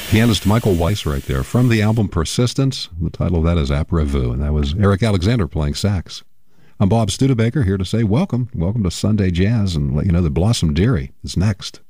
Pianist Michael Weiss right there from the album Persistence. The title of that is Après Vous, and that was Eric Alexander playing sax. I'm Bob Studebaker here to say welcome to Sunday Jazz and let you know that Blossom Dearie is next.